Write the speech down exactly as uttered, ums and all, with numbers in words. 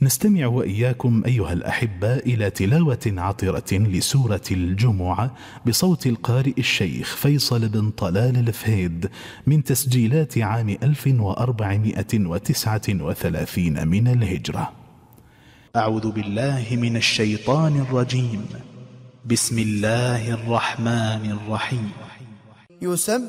نستمع وإياكم أيها الأحبة إلى تلاوة عطرة لسورة الجمعة بصوت القارئ الشيخ فيصل بن طلال الفهيد من تسجيلات عام ألف وأربعمائة وتسعة وثلاثين من الهجرة. أعوذ بالله من الشيطان الرجيم. بسم الله الرحمن الرحيم.